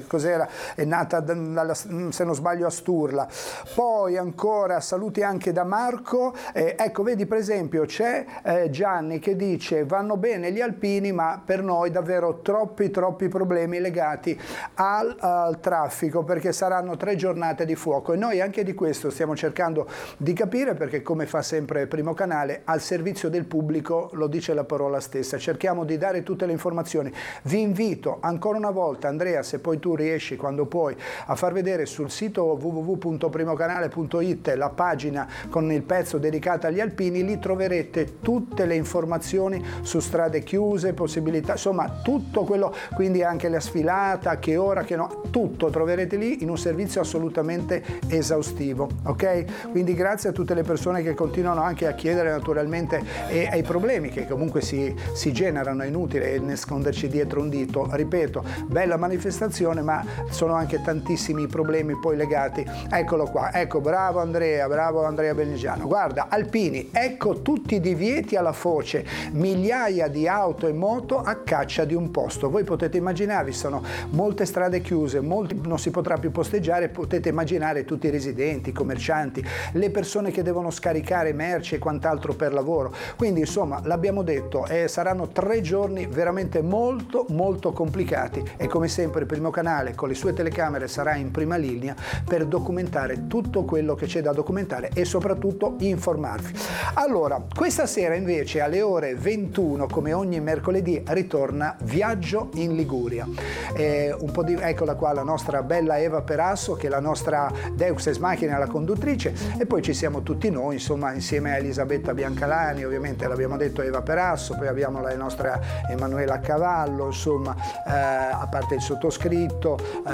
cos'era, è nata se non sbaglio a Sturla. Poi ancora saluti anche da Marco, ecco vedi per esempio c'è Gianni che dice vanno bene gli alpini ma per noi davvero troppi problemi legati al traffico, perché saranno 3 giornate di fuoco, e noi anche di questo stiamo cercando di capire, perché come fa sempre Primo Canale, al servizio del pubblico, lo dice la parola stessa, cerchiamo di dare tutte le informazioni. Vi invito ancora una volta, Andrea, se poi tu riesci quando puoi, a far vedere sul sito www.primocanale.it la pagina con il pezzo dedicato agli alpini, lì troverete tutte le informazioni su strade chiuse, possibilità, insomma tutto quello, quindi anche la sfilata, che ora, che no, tutto troverete lì in un servizio assolutamente esaustivo, ok? Quindi grazie a tutte le persone che continuano anche a chiedere naturalmente e ai problemi che comunque si generano, è inutile nasconderci dietro un dito, ripeto, bella manifestazione ma sono anche tantissimi problemi poi legati, eccolo qua, ecco, bravo Andrea Benigiano, guarda, alpini, ecco tutti i divieti alla foce, migliaia di auto e moto a caccia di un posto, voi potete immaginarvi, sono molte strade chiuse, non si potrà più posteggiare, potete immaginare tutti i residenti, i commercianti, le persone che devono scaricare merci e quant'altro per lavoro, quindi insomma l'abbiamo detto, saranno 3 giorni veramente molto complicati, e come sempre il Primo Canale con le sue telecamere sarà in prima linea per documentare tutto quello che c'è da documentare e soprattutto informarvi. Allora, questa sera invece alle ore 21, come ogni mercoledì, ritorna Viaggio in Liguria, eccola qua la nostra bella Eva Perasso, che è la nostra Deus Ex Machina, la conduttrice, e poi ci siamo tutti noi, insomma, insieme a Elisabetta Biancalani, ovviamente l'abbiamo detto, Eva Perasso, poi abbiamo la nostra Emanuela Cavallo, insomma, a parte il sottoscritto,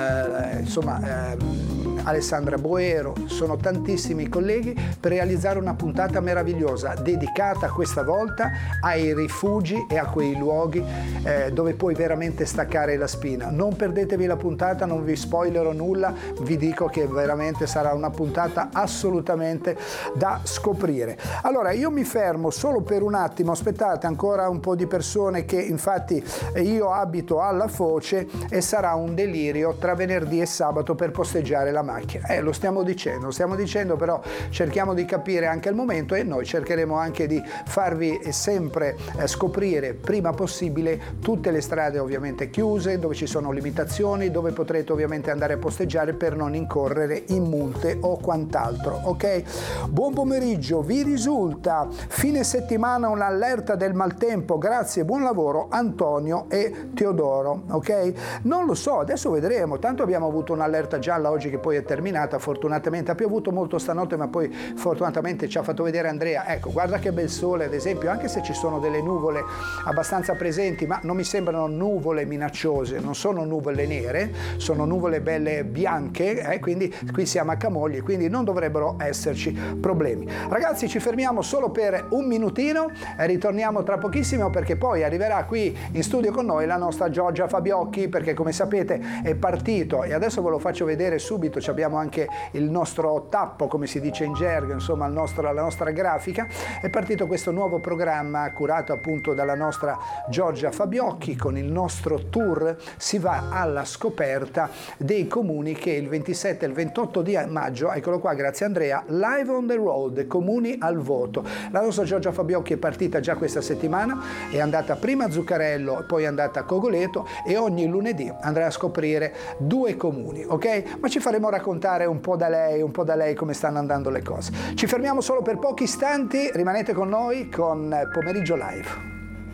Alessandra Boero, sono tantissimi colleghi per realizzare una puntata meravigliosa dedicata questa volta ai rifugi e a quei luoghi dove puoi veramente staccare la spina. Non perdetevi la puntata, non vi spoilerò nulla, vi dico che veramente sarà una puntata assolutamente da scoprire. Allora io mi fermo solo per un attimo, aspettate ancora un po' di persone, che infatti io abito alla Foce e sarà un delirio tra venerdì e sabato per posteggiare la macchina. Lo stiamo dicendo, però cerchiamo di capire anche il momento, e noi cercheremo anche di farvi sempre scoprire prima possibile tutte le strade ovviamente chiuse, dove ci sono limitazioni, dove potrete ovviamente andare a posteggiare per non incorrere in multe o quant'altro, ok? Buon pomeriggio, vi risulta fine settimana un'allerta del maltempo? Grazie, buon lavoro Antonio e Teodoro, ok? Non lo so, adesso vedremo, tanto abbiamo avuto un'allerta gialla oggi che poi è terminata, fortunatamente ha piovuto molto stanotte, ma poi fortunatamente ci ha fatto vedere Andrea, ecco, guarda che bel sole ad esempio, anche se ci sono delle nuvole abbastanza presenti, ma non mi sembrano nuvole minacciose, non sono nuvole nere, sono nuvole belle bianche, quindi qui siamo a Camogli, quindi non dovrebbero esserci problemi. Ragazzi, ci fermiamo solo per un minutino e ritorniamo tra pochissimo, perché poi arriverà qui in studio con noi la nostra Giorgia Fabiocchi, perché come sapete è partito, e adesso ve lo faccio vedere subito, abbiamo anche il nostro tappo, come si dice in gergo, insomma la nostra grafica, è partito questo nuovo programma curato appunto dalla nostra Giorgia Fabiocchi. Con il nostro tour si va alla scoperta dei comuni che il 27 e il 28 di maggio, eccolo qua, grazie Andrea, live on the road, comuni al voto. La nostra Giorgia Fabiocchi è partita già questa settimana, è andata prima a Zuccarello, poi è andata a Cogoleto, e ogni lunedì andrà a scoprire 2 comuni, ok? Ma ci faremo raccontare un po' da lei come stanno andando le cose. Ci fermiamo solo per pochi istanti, rimanete con noi con Pomeriggio Live.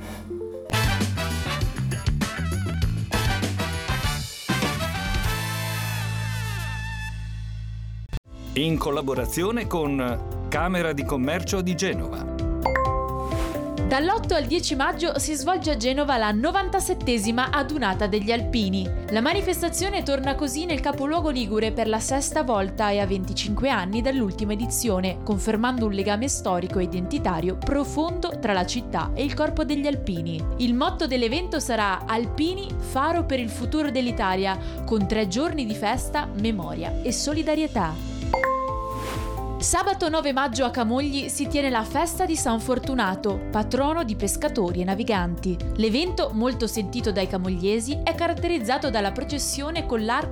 In collaborazione con Camera di Commercio di Genova. Dall'8 al 10 maggio si svolge a Genova la 97esima adunata degli alpini. La manifestazione torna così nel capoluogo ligure per la 6ª volta e a 25 anni dall'ultima edizione, confermando un legame storico e identitario profondo tra la città e il corpo degli alpini. Il motto dell'evento sarà Alpini, faro per il futuro dell'Italia, con 3 giorni di festa, memoria e solidarietà. Sabato 9 maggio a Camogli si tiene la festa di San Fortunato, patrono di pescatori e naviganti. L'evento, molto sentito dai camogliesi, è caratterizzato dalla processione con l'arco